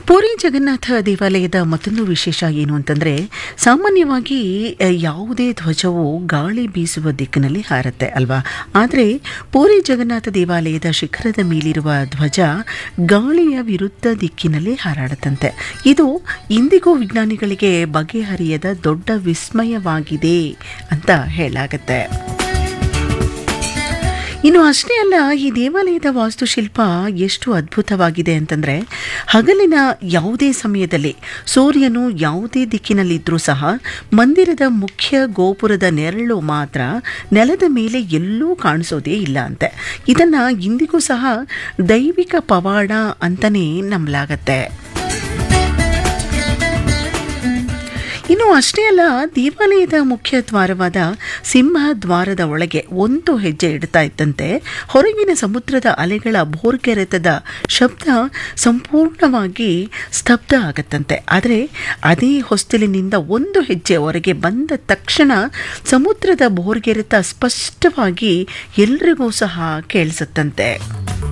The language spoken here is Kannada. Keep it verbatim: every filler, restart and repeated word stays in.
ಪುರಿ ಜಗನ್ನಾಥ ದೇವಾಲಯದ ಮತ್ತೊಂದು ವಿಶೇಷ ಏನು ಅಂತಂದರೆ, ಸಾಮಾನ್ಯವಾಗಿ ಯಾವುದೇ ಧ್ವಜವು ಗಾಳಿ ಬೀಸುವ ದಿಕ್ಕಿನಲ್ಲಿ ಹಾರುತ್ತೆ ಅಲ್ವಾ. ಆದರೆ ಪುರಿ ಜಗನ್ನಾಥ ದೇವಾಲಯದ ಶಿಖರದ ಮೇಲಿರುವ ಧ್ವಜ ಗಾಳಿಯ ವಿರುದ್ಧ ದಿಕ್ಕಿನಲ್ಲಿ ಹಾರಾಡುತ್ತಂತೆ. ಇದು ಇಂದಿಗೂ ವಿಜ್ಞಾನಿಗಳಿಗೆ ಬಗೆಹರಿಯದ ದೊಡ್ಡ ವಿಸ್ಮಯವಾಗಿದೆ ಅಂತ ಹೇಳಲಾಗುತ್ತೆ. ಇನ್ನು ಅಷ್ಟೇ ಅಲ್ಲ, ಈ ದೇವಾಲಯದ ವಾಸ್ತುಶಿಲ್ಪ ಎಷ್ಟು ಅದ್ಭುತವಾಗಿದೆ ಅಂತಂದರೆ, ಹಗಲಿನ ಯಾವುದೇ ಸಮಯದಲ್ಲಿ ಸೂರ್ಯನು ಯಾವುದೇ ದಿಕ್ಕಿನಲ್ಲಿದ್ದರೂ ಸಹ ಮಂದಿರದ ಮುಖ್ಯ ಗೋಪುರದ ನೆರಳು ಮಾತ್ರ ನೆಲದ ಮೇಲೆ ಎಲ್ಲೂ ಕಾಣಿಸೋದೇ ಇಲ್ಲ ಅಂತೆ. ಇದನ್ನು ಇಂದಿಗೂ ಸಹ ದೈವಿಕ ಪವಾಡ ಅಂತಲೇ ನಂಬಲಾಗತ್ತೆ. ಇನ್ನು ಅಷ್ಟೇ ಅಲ್ಲ, ದೇವಾಲಯದ ಮುಖ್ಯ ದ್ವಾರವಾದ ಸಿಂಹ ದ್ವಾರದ ಒಳಗೆ ಒಂದು ಹೆಜ್ಜೆ ಇಡ್ತಾ ಇದ್ದಂತೆ ಹೊರಗಿನ ಸಮುದ್ರದ ಅಲೆಗಳ ಭೋರ್ಗೆರೆತದ ಶಬ್ದ ಸಂಪೂರ್ಣವಾಗಿ ಸ್ತಬ್ಧ ಆಗತ್ತಂತೆ. ಆದರೆ ಅದೇ ಹೊಸ್ತಿಲಿನಿಂದ ಒಂದು ಹೆಜ್ಜೆ ಹೊರಗೆ ಬಂದ ತಕ್ಷಣ ಸಮುದ್ರದ ಭೋರ್ಗೆರೆತ ಸ್ಪಷ್ಟವಾಗಿ ಎಲ್ರಿಗೂ ಸಹ ಕೇಳಿಸುತ್ತಂತೆ.